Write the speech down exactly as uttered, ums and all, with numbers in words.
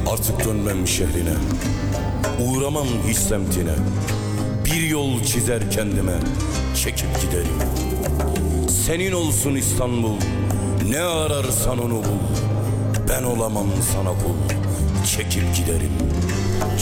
Artık dönmem şehrine, uğramam hiç semtine. Bir yol çizer kendime, çekip giderim. Senin olsun İstanbul, ne ararsan onu bul. Ben olamam sana kul, çekip giderim.